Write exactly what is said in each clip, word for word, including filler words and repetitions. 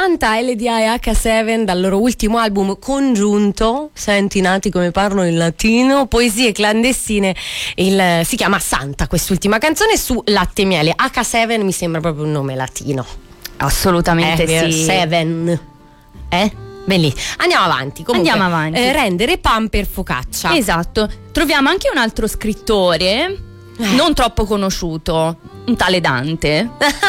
sessanta L D I H sette dal loro ultimo album congiunto, senti nati come parlo in latino, Poesie clandestine, il, si chiama Santa quest'ultima canzone, su Latte e Miele. H sette mi sembra proprio un nome latino. Assolutamente eh, sì. Seven. Eh? Bellissimo. Andiamo avanti. Comunque, Andiamo avanti. Eh, rendere pan per focaccia. Esatto. Troviamo anche un altro scrittore eh. non troppo conosciuto, un tale Dante.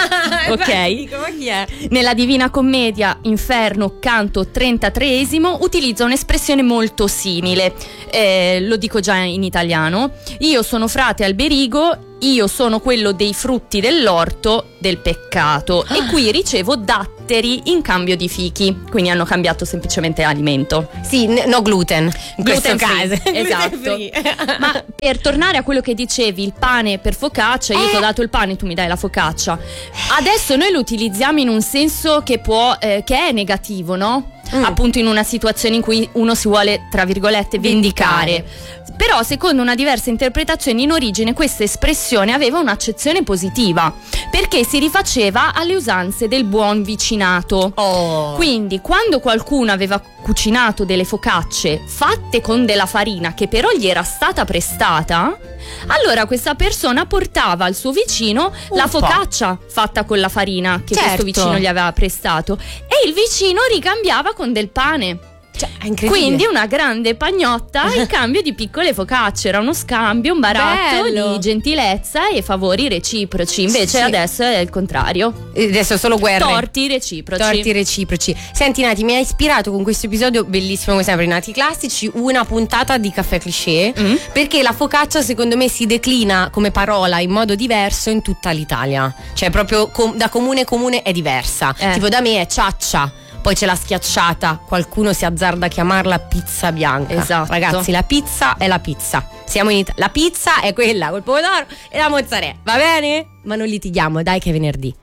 Ok. Dico, ma chi è? Nella Divina Commedia, Inferno, canto trentatreesimo, utilizza un'espressione molto simile. Eh, lo dico già in italiano. Io sono frate Alberigo, io sono quello dei frutti dell'orto del peccato ah. e qui ricevo datteri in cambio di fichi. Quindi hanno cambiato semplicemente alimento. Sì, n- no gluten in gluten questo free, caso. esatto. Ma per tornare a quello che dicevi, il pane per focaccia, io eh. ti ho dato il pane, tu mi dai la focaccia. Adesso noi lo utilizziamo in un senso che può eh, che è negativo, no? Mm. Appunto in una situazione in cui uno si vuole, tra virgolette, vendicare. vendicare. Però secondo una diversa interpretazione, in origine questa espressione aveva un'accezione positiva, perché si rifaceva alle usanze del buon vicinato. Oh. Quindi quando qualcuno aveva cucinato delle focacce fatte con della farina che però gli era stata prestata, allora questa persona portava al suo vicino Un la po'. focaccia fatta con la farina che certo. questo vicino gli aveva prestato, e il vicino ricambiava con del pane. Cioè, è incredibile. Quindi una grande pagnotta in cambio di piccole focacce. Era uno scambio, un baratto Bello. di gentilezza e favori reciproci. Invece sì. adesso è il contrario. Adesso solo guerre. Torti reciproci. Torti reciproci. Senti Nati, mi hai ispirato con questo episodio bellissimo come sempre, Nati Classici, una puntata di Caffè Cliché, Mm. perché la focaccia secondo me si declina come parola in modo diverso in tutta l'Italia. Cioè proprio com- da comune comune è diversa. Eh. Tipo da me è ciaccia. Poi c'è la schiacciata, qualcuno si azzarda a chiamarla pizza bianca. Esatto. Ragazzi, la pizza è la pizza. Siamo in Italia. La pizza è quella col pomodoro e la mozzarella, va bene? Ma non litighiamo, dai che è venerdì.